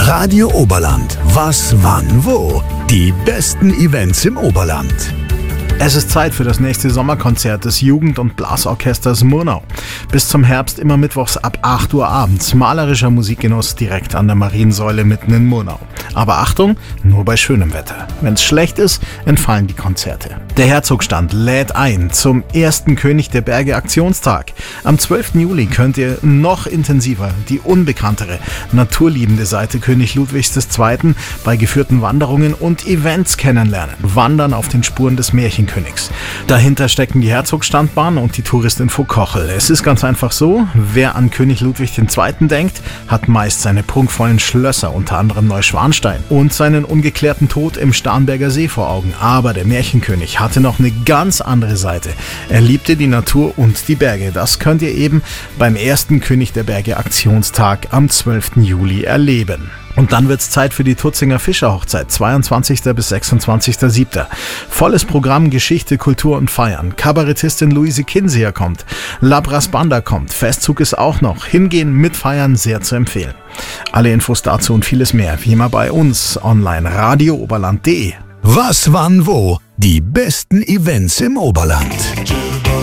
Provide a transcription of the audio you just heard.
Radio Oberland. Was, wann, wo? Die besten Events im Oberland. Es ist Zeit für das nächste Sommerkonzert des Jugend- und Blasorchesters Murnau. Bis zum Herbst immer mittwochs ab 8 Uhr abends. Malerischer Musikgenuss direkt an der Mariensäule mitten in Murnau. Aber Achtung, nur bei schönem Wetter. Wenn es schlecht ist, entfallen die Konzerte. Der Herzogstand lädt ein zum ersten König der Berge Aktionstag. Am 12. Juli könnt ihr noch intensiver die unbekanntere, naturliebende Seite König Ludwigs II. Bei geführten Wanderungen und Events kennenlernen. Wandern auf den Spuren des Märchenkönigs. Dahinter stecken die Herzogstandbahn und die Touristinfo Kochel. Es ist ganz einfach so, wer an König Ludwig II. Denkt, hat meist seine prunkvollen Schlösser, unter anderem Neuschwanstein, und seinen ungeklärten Tod im Starnberger See vor Augen. Aber der Märchenkönig hatte noch eine ganz andere Seite. Er liebte die Natur und die Berge. Das könnt ihr eben beim ersten König der Berge Aktionstag am 12. Juli erleben. Und dann wird's Zeit für die Tutzinger Fischerhochzeit, 22. bis 26.07. Volles Programm, Geschichte, Kultur und Feiern. Kabarettistin Luise Kinseher kommt. Labras Banda kommt. Festzug ist auch noch. Hingehen, mitfeiern, sehr zu empfehlen. Alle Infos dazu und vieles mehr, wie immer bei uns online, radiooberland.de. Was, wann, wo? Die besten Events im Oberland.